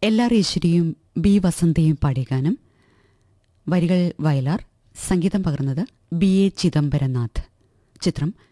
LR ഈശ്വരിയും B വസന്തയും പാടിയ ഗാനം. വരികൾ വയലാർ, സംഗീതം പകർന്നത് BA ചിദംബരനാഥ്. ചിത്രം